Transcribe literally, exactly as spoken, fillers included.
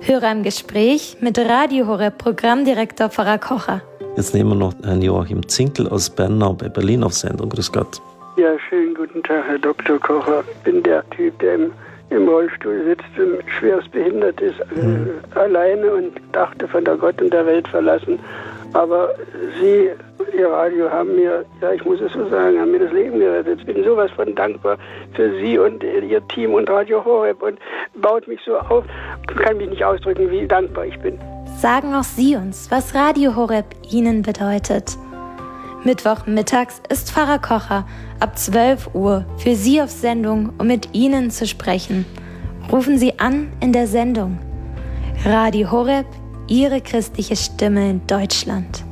Höre im Gespräch mit Radio Horeb Programmdirektor Pfarrer Kocher. Jetzt nehmen wir noch Herrn Joachim Zinkel aus Bernau bei Berlin auf Sendung. Grüß Gott. Ja, schönen guten Tag, Herr Doktor Kocher. Ich bin der Typ, der im, im Rollstuhl sitzt und schwerst behindert ist, hm. äh, alleine und dachte, von der Gott und der Welt verlassen. Aber Sie, Ihr Radio, haben mir, ja, ich muss es so sagen, haben mir das Leben gerettet. Ich bin sowas von dankbar für Sie und Ihr Team und Radio Horeb und baut mich so auf. Ich kann mich nicht ausdrücken, wie dankbar ich bin. Sagen auch Sie uns, was Radio Horeb Ihnen bedeutet. Mittwochmittags ist Pfarrer Kocher ab zwölf Uhr für Sie auf Sendung, um mit Ihnen zu sprechen. Rufen Sie an in der Sendung. Radio Horeb, Ihre christliche Stimme in Deutschland.